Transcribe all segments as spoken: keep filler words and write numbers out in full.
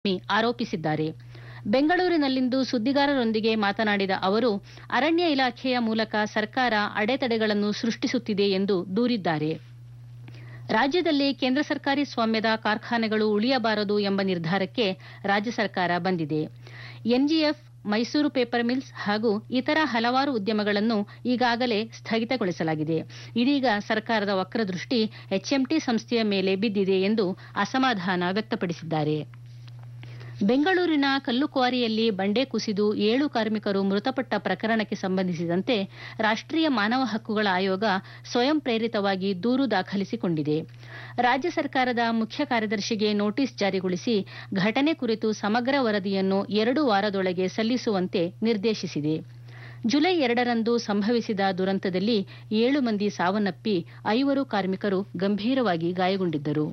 ಆರೋಪಿಸಿದ್ದಾರೆ. ಬೆಂಗಳೂರಿನಲ್ಲಿಂದು ಸುದ್ದಿಗಾರರೊಂದಿಗೆ ಮಾತನಾಡಿದ ಅವರು, ಅರಣ್ಯ ಇಲಾಖೆಯ ಮೂಲಕ ಸರ್ಕಾರ ಅಡೆತಡೆಗಳನ್ನು ಸೃಷ್ಟಿಸುತ್ತಿದೆ ಎಂದು ದೂರಿದ್ದಾರೆ. ರಾಜ್ಯದಲ್ಲಿ ಕೇಂದ್ರ ಸರ್ಕಾರಿ ಸ್ವಾಮ್ಯದ ಕಾರ್ಖಾನೆಗಳು ಉಳಿಯಬಾರದು ಎಂಬ ನಿರ್ಧಾರಕ್ಕೆ ರಾಜ್ಯ ಸರ್ಕಾರ ಬಂದಿದೆ. ಎನ್ಜಿಎಫ್, ಮೈಸೂರು ಪೇಪರ್ ಮಿಲ್ಸ್ ಹಾಗೂ ಇತರ ಹಲವಾರು ಉದ್ಯಮಗಳನ್ನು ಈಗಾಗಲೇ ಸ್ಥಗಿತಗೊಳಿಸಲಾಗಿದೆ. ಇದೀಗ ಸರ್ಕಾರದ ವಕ್ರದೃಷ್ಟಿ ಎಚ್ಎಂಟಿ ಸಂಸ್ಥೆಯ ಮೇಲೆ ಬಿದ್ದಿದೆ ಎಂದು ಅಸಮಾಧಾನ ವ್ಯಕ್ತಪಡಿಸಿದ್ದಾರೆ. ಬೆಂಗಳೂರಿನ ಕಲ್ಲುಕ್ವಾರಿಯಲ್ಲಿ ಬಂಡೆ ಕುಸಿದು ಏಳು ಕಾರ್ಮಿಕರು ಮೃತಪಟ್ಟ ಪ್ರಕರಣಕ್ಕೆ ಸಂಬಂಧಿಸಿದಂತೆ ರಾಷ್ಟ್ರೀಯ ಮಾನವ ಹಕ್ಕುಗಳ ಆಯೋಗ ಸ್ವಯಂ ಪ್ರೇರಿತವಾಗಿ ದೂರು ದಾಖಲಿಸಿಕೊಂಡಿದೆ. ರಾಜ್ಯ ಸರ್ಕಾರದ ಮುಖ್ಯ ಕಾರ್ಯದರ್ಶಿಗೆ ನೋಟಿಸ್ ಜಾರಿಗೊಳಿಸಿ ಘಟನೆ ಕುರಿತು ಸಮಗ್ರ ವರದಿಯನ್ನು ಎರಡು ವಾರದೊಳಗೆ ಸಲ್ಲಿಸುವಂತೆ ನಿರ್ದೇಶಿಸಿದೆ. ಜುಲೈ ಎರಡರಂದು ಸಂಭವಿಸಿದ ದುರಂತದಲ್ಲಿ ಏಳು ಮಂದಿ ಸಾವನ್ನಪ್ಪಿ ಐವರು ಕಾರ್ಮಿಕರು ಗಂಭೀರವಾಗಿ ಗಾಯಗೊಂಡಿದ್ದರು.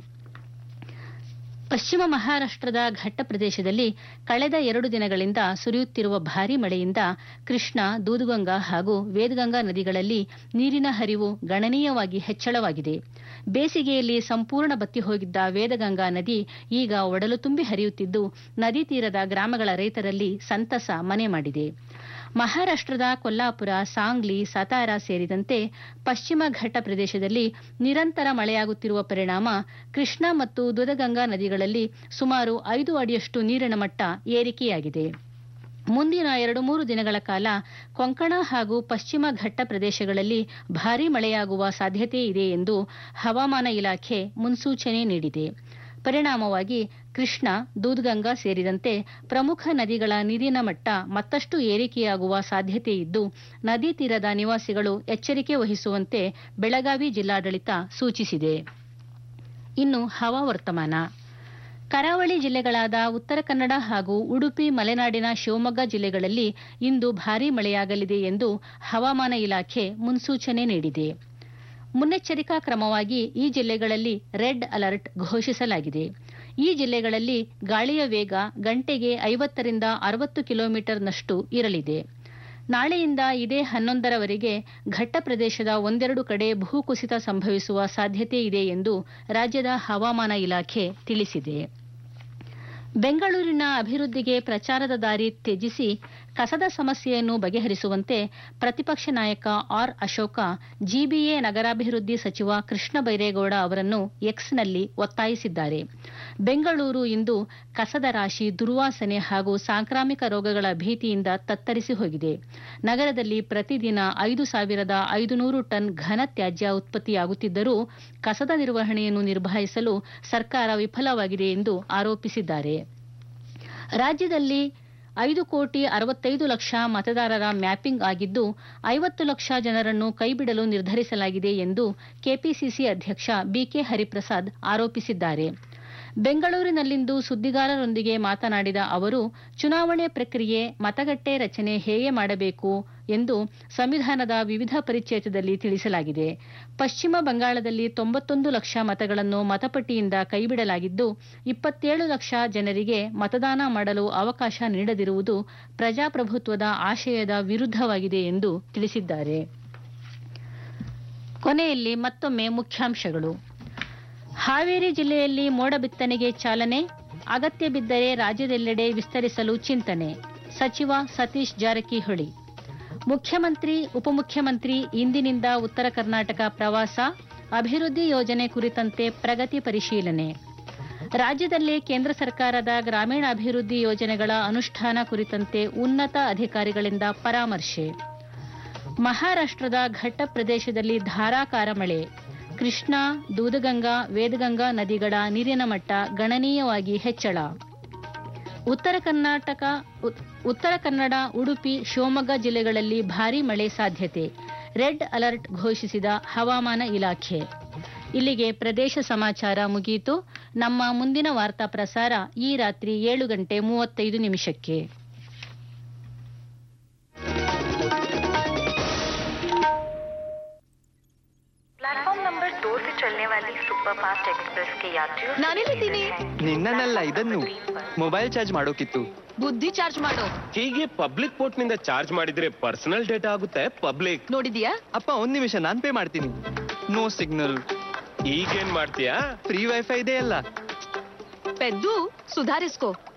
ಪಶ್ಚಿಮ ಮಹಾರಾಷ್ಟ್ರದ ಘಟ್ಟ ಪ್ರದೇಶದಲ್ಲಿ ಕಳೆದ ಎರಡು ದಿನಗಳಿಂದ ಸುರಿಯುತ್ತಿರುವ ಭಾರೀ ಮಳೆಯಿಂದ ಕೃಷ್ಣಾ, ದೂದಗಂಗಾ ಹಾಗೂ ವೇದಗಂಗಾ ನದಿಗಳಲ್ಲಿ ನೀರಿನ ಹರಿವು ಗಣನೀಯವಾಗಿ ಹೆಚ್ಚಳವಾಗಿದೆ. ಬೇಸಿಗೆಯಲ್ಲಿ ಸಂಪೂರ್ಣ ಬತ್ತಿ ಹೋಗಿದ್ದ ವೇದಗಂಗಾ ನದಿ ಈಗ ಒಡಲು ತುಂಬಿ ಹರಿಯುತ್ತಿದ್ದು, ನದಿ ತೀರದ ಗ್ರಾಮಗಳ ರೈತರಲ್ಲಿ ಸಂತಸ ಮನೆ ಮಾಡಿದೆ. ಮಹಾರಾಷ್ಟ್ರದ ಕೊಲ್ಲಾಪುರ, ಸಾಂಗ್ಲಿ, ಸತಾರಾ ಸೇರಿದಂತೆ ಪಶ್ಚಿಮ ಘಟ್ಟ ಪ್ರದೇಶದಲ್ಲಿ ನಿರಂತರ ಮಳೆಯಾಗುತ್ತಿರುವ ಪರಿಣಾಮ ಕೃಷ್ಣಾ ಮತ್ತು ದೂದಗಂಗಾ ನದಿಗಳಲ್ಲಿ ಸುಮಾರು ಐದು ಅಡಿಯಷ್ಟು ನೀರಿನ ಮಟ್ಟ ಏರಿಕೆಯಾಗಿದೆ. ಮುಂದಿನ ಎರಡು ಮೂರು ದಿನಗಳ ಕಾಲ ಕೊಂಕಣ ಹಾಗೂ ಪಶ್ಚಿಮ ಘಟ್ಟ ಪ್ರದೇಶಗಳಲ್ಲಿ ಭಾರೀ ಮಳೆಯಾಗುವ ಸಾಧ್ಯತೆ ಇದೆ ಎಂದು ಹವಾಮಾನ ಇಲಾಖೆ ಮುನ್ಸೂಚನೆ ನೀಡಿದೆ. ಪರಿಣಾಮವಾಗಿ ಕೃಷ್ಣಾ, ದೂದಗಂಗಾ ಸೇರಿದಂತೆ ಪ್ರಮುಖ ನದಿಗಳ ನೀರಿನ ಮಟ್ಟ ಮತ್ತಷ್ಟು ಏರಿಕೆಯಾಗುವ ಸಾಧ್ಯತೆ ಇದ್ದು, ನದಿ ತೀರದ ನಿವಾಸಿಗಳು ಎಚ್ಚರಿಕೆ ವಹಿಸುವಂತೆ ಬೆಳಗಾವಿ ಜಿಲ್ಲಾಡಳಿತ ಸೂಚಿಸಿದೆ. ಇನ್ನು ಹವಾವರ್ತಮಾನ. ಕರಾವಳಿ ಜಿಲ್ಲೆಗಳಾದ ಉತ್ತರ ಕನ್ನಡ ಹಾಗೂ ಉಡುಪಿ, ಮಲೆನಾಡಿನ ಶಿವಮೊಗ್ಗ ಜಿಲ್ಲೆಗಳಲ್ಲಿ ಇಂದು ಭಾರೀ ಮಳೆಯಾಗಲಿದೆ ಎಂದು ಹವಾಮಾನ ಇಲಾಖೆ ಮುನ್ಸೂಚನೆ ನೀಡಿದೆ. ಮುನ್ನೆಚ್ಚರಿಕಾ ಕ್ರಮವಾಗಿ ಈ ಜಿಲ್ಲೆಗಳಲ್ಲಿ ರೆಡ್ ಅಲರ್ಟ್ ಘೋಷಿಸಲಾಗಿದೆ. ಈ ಜಿಲ್ಲೆಗಳಲ್ಲಿ ಗಾಳಿಯ ವೇಗ ಗಂಟೆಗೆ ಐವತ್ತರಿಂದ ಅರವತ್ತು ಕಿಲೋಮೀಟರ್ನಷ್ಟು ಇರಲಿದೆ. ನಾಳೆಯಿಂದ ಇದೇ ಹನ್ನೊಂದರವರೆಗೆ ಘಟ್ಟ ಪ್ರದೇಶದ ಒಂದೆರಡು ಕಡೆ ಭೂಕುಸಿತ ಸಂಭವಿಸುವ ಸಾಧ್ಯತೆ ಇದೆ ಎಂದು ರಾಜ್ಯದ ಹವಾಮಾನ ಇಲಾಖೆ ತಿಳಿಸಿದೆ. ಬೆಂಗಳೂರಿನ ಅಭಿವೃದ್ಧಿಗೆ ಪ್ರಚಾರದ ದಾರಿ ತ್ಯಜಿಸಿ ಕಸದ ಸಮಸ್ಯೆಯನ್ನು ಬಗೆಹರಿಸುವಂತೆ ಪ್ರತಿಪಕ್ಷ ನಾಯಕ ಆರ್ ಅಶೋಕ ಜಿಬಿಎ ನಗರಾಭಿವೃದ್ಧಿ ಸಚಿವ ಕೃಷ್ಣ ಬೈರೇಗೌಡ ಅವರನ್ನು ಎಕ್ಸ್ನಲ್ಲಿ ಒತ್ತಾಯಿಸಿದ್ದಾರೆ. ಬೆಂಗಳೂರು ಇಂದು ಕಸದ ರಾಶಿ, ದುರ್ವಾಸನೆ ಹಾಗೂ ಸಾಂಕ್ರಾಮಿಕ ರೋಗಗಳ ಭೀತಿಯಿಂದ ತತ್ತರಿಸಿ ಹೋಗಿದೆ. ನಗರದಲ್ಲಿ ಪ್ರತಿದಿನ ಐದು ಸಾವಿರದ ಐದುನೂರು ಟನ್ ಘನ ತ್ಯಾಜ್ಯ ಉತ್ಪತ್ತಿಯಾಗುತ್ತಿದ್ದರೂ ಕಸದ ನಿರ್ವಹಣೆಯನ್ನು ನಿರ್ವಹಿಸಲು ಸರ್ಕಾರ ವಿಫಲವಾಗಿದೆ ಎಂದು ಆರೋಪಿಸಿದ್ದಾರೆ. ರಾಜ್ಯದಲ್ಲಿ ಐದು ಕೋಟಿ ಅರವತ್ತೈದು ಲಕ್ಷ ಮತದಾರರ ಮ್ಯಾಪಿಂಗ್ ಆಗಿದ್ದು, ಐವತ್ತು ಲಕ್ಷ ಜನರನ್ನು ಕೈಬಿಡಲು ನಿರ್ಧರಿಸಲಾಗಿದೆ ಎಂದು ಕೆಪಿಸಿಸಿ ಅಧ್ಯಕ್ಷ ಬಿಕೆ ಹರಿಪ್ರಸಾದ್ ಆರೋಪಿಸಿದ್ದಾರೆ. ಬೆಂಗಳೂರಿನಲ್ಲಿಂದು ಸುದ್ದಿಗಾರರೊಂದಿಗೆ ಮಾತನಾಡಿದ ಅವರು, ಚುನಾವಣೆ ಪ್ರಕ್ರಿಯೆ, ಮತಗಟ್ಟೆ ರಚನೆ ಹೇಗೆ ಮಾಡಬೇಕು ಎಂದು ಸಂವಿಧಾನದ ವಿವಿಧ ಪರಿಚ್ಛೇದದಲ್ಲಿ ತಿಳಿಸಲಾಗಿದೆ. ಪಶ್ಚಿಮ ಬಂಗಾಳದಲ್ಲಿ ತೊಂಬತ್ತೊಂದು ಲಕ್ಷ ಮತಗಳನ್ನು ಮತಪಟ್ಟಿಯಿಂದ ಕೈಬಿಡಲಾಗಿದ್ದು, ಇಪ್ಪತ್ತೇಳು ಲಕ್ಷ ಜನರಿಗೆ ಮತದಾನ ಮಾಡಲು ಅವಕಾಶ ನೀಡದಿರುವುದು ಪ್ರಜಾಪ್ರಭುತ್ವದ ಆಶಯದ ವಿರುದ್ಧವಾಗಿದೆ ಎಂದು ತಿಳಿಸಿದ್ದಾರೆ. ಕೊನೆಯಲ್ಲಿ ಮತ್ತೊಮ್ಮೆ ಮುಖ್ಯಾಂಶಗಳು. ಹಾವೇರಿ ಜಿಲ್ಲೆಯಲ್ಲಿ ಮೋಡ ಬಿತ್ತನೆಗೆ ಚಾಲನೆ, ಅಗತ್ಯ ಬಿದ್ದರೆ ರಾಜ್ಯದೆಲ್ಲೆಡೆ ವಿಸ್ತರಿಸಲು ಚಿಂತನೆ. ಸಚಿವ ಸತೀಶ್ ಜಾರಕಿಹೊಳಿ. ಮುಖ್ಯಮಂತ್ರಿ, ಉಪಮುಖ್ಯಮಂತ್ರಿ ಇಂದಿನಿಂದ ಉತ್ತರ ಕರ್ನಾಟಕ ಪ್ರವಾಸ, ಅಭಿವೃದ್ಧಿ ಯೋಜನೆ ಕುರಿತಂತೆ ಪ್ರಗತಿ ಪರಿಶೀಲನೆ. ರಾಜ್ಯದಲ್ಲಿ ಕೇಂದ್ರ ಸರ್ಕಾರದ ಗ್ರಾಮೀಣಾಭಿವೃದ್ಧಿ ಯೋಜನೆಗಳ ಅನುಷ್ಠಾನ ಕುರಿತಂತೆ ಉನ್ನತ ಅಧಿಕಾರಿಗಳಿಂದ ಪರಾಮರ್ಶೆ. ಮಹಾರಾಷ್ಟ್ರದ ಘಟ್ಟ ಪ್ರದೇಶದಲ್ಲಿ ಧಾರಾಕಾರ ಮಳೆ, ಕೃಷ್ಣಾ, ದೂದಗಂಗಾ, ವೇದಗಂಗಾ ನದಿಗಳ ನೀರಿನ ಮಟ್ಟ ಗಣನೀಯವಾಗಿ ಹೆಚ್ಚಳ. ಉತ್ತರ ಕರ್ನಾಟಕ ಉತ್ತರ ಕನ್ನಡ, ಉಡುಪಿ, ಶಿವಮೊಗ್ಗ ಜಿಲ್ಲೆಗಳಲ್ಲಿ ಭಾರೀ ಮಳೆ ಸಾಧ್ಯತೆ, ರೆಡ್ ಅಲರ್ಟ್ ಘೋಷಿಸಿದ ಹವಾಮಾನ ಇಲಾಖೆ. ಇಲ್ಲಿಗೆ ಪ್ರದೇಶ ಸಮಾಚಾರ ಮುಗಿಯಿತು. ನಮ್ಮ ಮುಂದಿನ ವಾರ್ತಾ ಪ್ರಸಾರ ಈ ರಾತ್ರಿ ಏಳು ಗಂಟೆ ಮೂವತ್ತೈದು ನಿಮಿಷಕ್ಕೆ. ನಾನಿಲ್ಲಿದ್ದೀನಿ. ನಿನ್ನನ್ನಲ್ಲ, ಇದನ್ನು ಮೊಬೈಲ್ ಚಾರ್ಜ್ ಮಾಡೋಕಿತ್ತು. ಬುದ್ಧಿ ಚಾರ್ಜ್ ಮಾಡೋ. ಹೀಗೆ ಪಬ್ಲಿಕ್ ಪೋರ್ಟ್ ನಿಂದ ಚಾರ್ಜ್ ಮಾಡಿದ್ರೆ ಪರ್ಸನಲ್ ಡೇಟಾ ಆಗುತ್ತೆ ಪಬ್ಲಿಕ್. ನೋಡಿದ್ಯಾ? ಅಪ್ಪ ಒಂದ್ ನಿಮಿಷ, ನಾನ್ ಪೇ ಮಾಡ್ತೀನಿ. No signal. ಈಗೇನ್ ಮಾಡ್ತೀಯಾ? ಫ್ರೀ ವೈಫೈ ಇದೆ ಅಲ್ಲ. ಪೆದ್ದು ಸುಧಾರಿಸ್ಕೋ.